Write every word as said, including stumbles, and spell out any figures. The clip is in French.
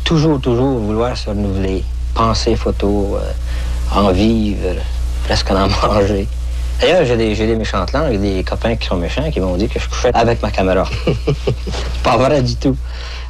toujours, toujours vouloir se renouveler. Penser photo, euh, en vivre, presque en manger. D'ailleurs, j'ai des, j'ai des méchantes langues, des copains qui sont méchants qui m'ont dit que je couchais avec ma caméra. C'est pas vrai du tout.